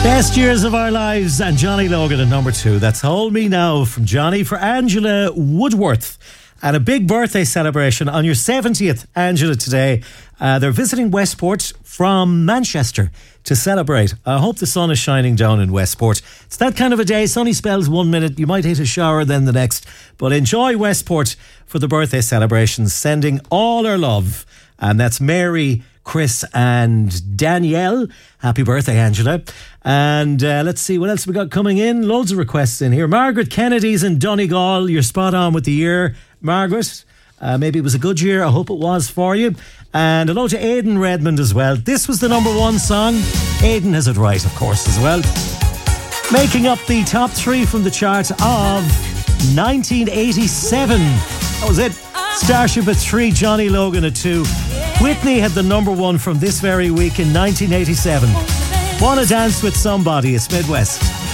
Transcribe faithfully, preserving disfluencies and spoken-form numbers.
Best Years of Our Lives and Johnny Logan at number two. That's Hold Me Now from Johnny for Angela Woodworth. And a big birthday celebration on your seventieth, Angela, today. Uh, they're visiting Westport from Manchester to celebrate. I hope the sun is shining down in Westport. It's that kind of a day. Sunny spells one minute. You might hit a shower then the next. But enjoy Westport for the birthday celebrations. Sending all our love. And that's Mary, Chris and Danielle. Happy birthday, Angela. And uh, let's see what else we got coming in. Loads of requests in here. Margaret Kennedy's in Donegal. You're spot on with the year, Margaret. Uh, maybe it was a good year. I hope it was for you. And hello to Aidan Redmond as well. This was the number one song. Aidan has it right, of course, as well. Making up the top three from the chart of nineteen eighty-seven. That was it. Starship at three, Johnny Logan at two. Whitney had the number one from this very week in nineteen eighty-seven. Wanna Dance with Somebody, it's Midwest.